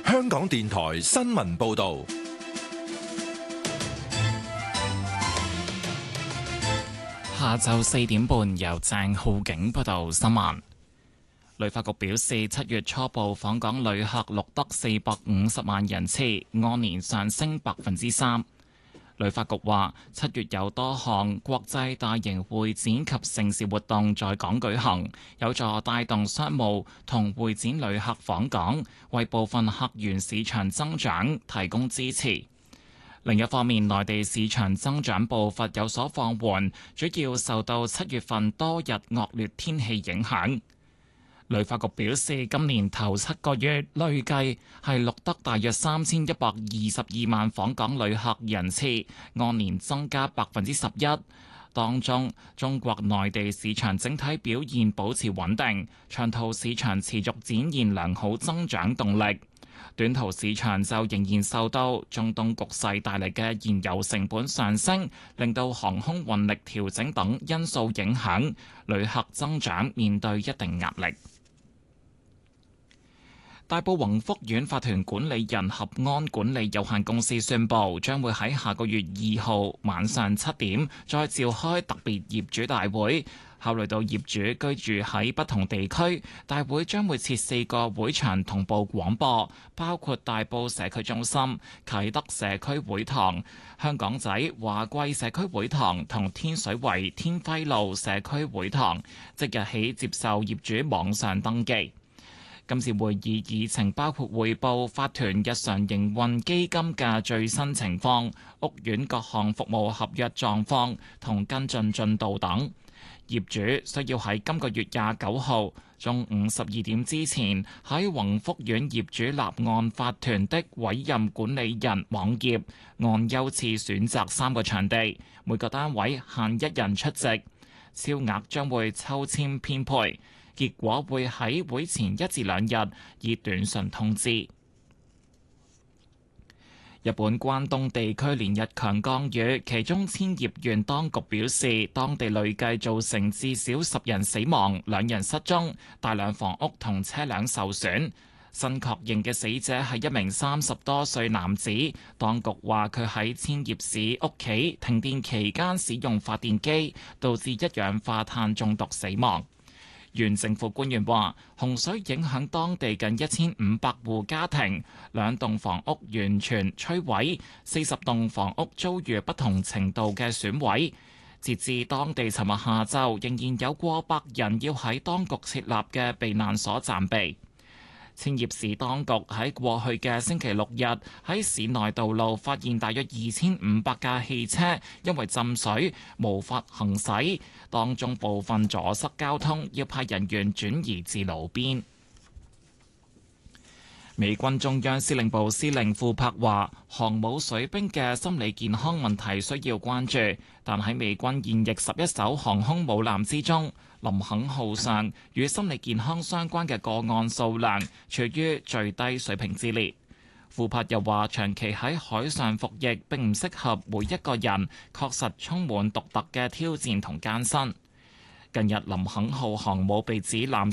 香港電台新聞報道。 下晝4點半，由鄭浩景報道新聞。旅發局表示，7月初步訪港旅客錄得450萬人次，按年上升3%。旅發局話，7月有多項國際大型會展及盛事活動在港舉行，有助帶動商務同會展旅客訪港，為部分客源市場增長提供支持。另一方面，內地市場增長步伐有所放緩，主要受到7月份多日惡劣天氣影響。旅發局表示，今年頭7個月累計係錄得大約3122萬訪港旅客人次，按年增加11%。當中，中國內地市場整體表現保持穩定，長途市場持續展現良好增長動力。短途市場就仍然受到中東局勢帶嚟嘅燃油成本上升，令到航空運力調整等因素影響，旅客增長面對一定壓力。大埔宏福苑法團管理人合安管理有限公司宣布，將會喺下個月2號晚上7點再召開特別業主大會。考慮到業主居住喺不同地區，大會將會設4個會場同步廣播，包括大埔社區中心、啟德社區會堂、香港仔華貴社區會堂同天水圍天輝路社區會堂，即日起接受業主網上登記。今次會議議程包括匯報法團日常營運基金嘅最新情況、屋苑各項服務合約狀況同跟進進度等。業主需要喺今個月29號中午12點之前喺宏福苑業主立案法團的委任管理人網頁按優次選擇3個場地，每個單位限1人出席，超額將會抽籤編配。結果會喺會前1至2日以短信通知。日本關東地區連日強降雨，其中千葉縣當局表示，當地累計造成至少10人死亡、2人失蹤，大量房屋同車輛受損。新確認嘅死者係一名30多歲男子，當局話佢喺千葉市屋企停電期間使用發電機，導致一氧化碳中毒死亡。縣政府官員話，洪水影響當地近1500戶家庭，2棟房屋完全摧毀，40棟房屋遭遇不同程度嘅損毀。截至當地尋日下晝，仍然有過百人要喺當局設立嘅避難所暫避。千葉市當局喺過去嘅星期6日喺市內道路發現大約2500架汽車因為浸水無法行駛，當中部分阻塞交通，要派人員轉移至路邊。美軍中央司令部司令庫珀話，航母水兵嘅心理健康問題需要關注，但喺美軍現役11艘航空母艦之中，林肯號上與心理健康相關嘅個案數量處於最低水平之列。庫珀又話，長期喺海上服役並唔適合每一個人，確實充滿獨特嘅挑戰同艱辛。近日林肯號航母被指濫